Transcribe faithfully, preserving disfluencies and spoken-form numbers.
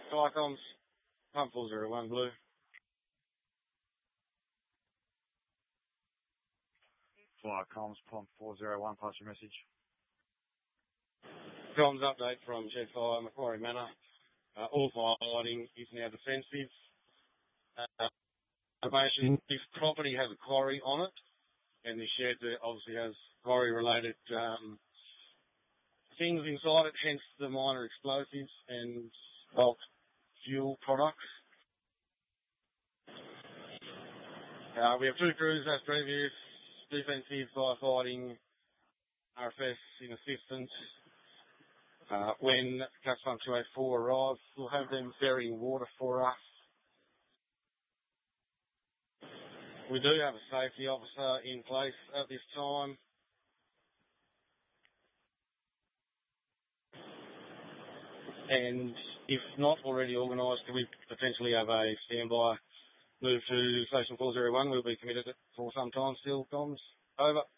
Flycoms, pump four zero one blue. Flycoms, pump four zero one, pass your message. Comms update from Shed Fire, Macquarie Manor. Uh, all firefighting is now defensive. Uh, information, this property has a quarry on it, and this shed obviously has quarry-related um, things inside it, hence the minor explosives and bulk fuel products. Uh, we have two crews as previous, defensive firefighting, R F S in assistance. Uh, when Gas one two eight four arrives, we'll have them ferrying water for us. We do have a safety officer in place at this time. And if not already organised, we potentially have a standby move to Station four zero one. We'll be committed for some time still. Comms, over.